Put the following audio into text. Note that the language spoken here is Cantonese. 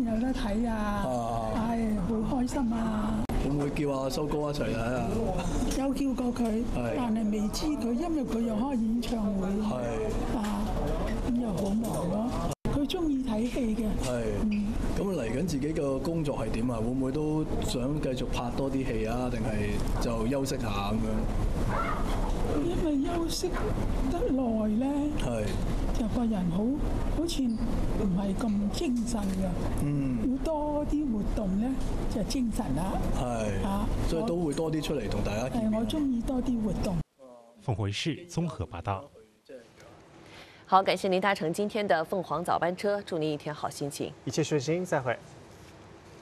有得睇啊，係好開心啊！ 會唔會叫阿修哥一齊睇下？ 有叫過佢，但係未知佢，因為佢又開演唱會，咁又好忙咯。佢中意睇戲嘅。 咁嚟緊自己嘅工作係點啊？會唔會都想繼續拍多啲戲啊？定係就休息下咁樣？ 因為休息得耐咧，就個人好似唔係咁精神嘅。要多啲活動咧，就精神啦。 所以都會多啲出嚟同大家見面。 我中意多啲活動。 凤凰市綜合報道。 好，感謝您搭乘今天的鳳凰早班車，祝您一天好心情， 一切順心，再會。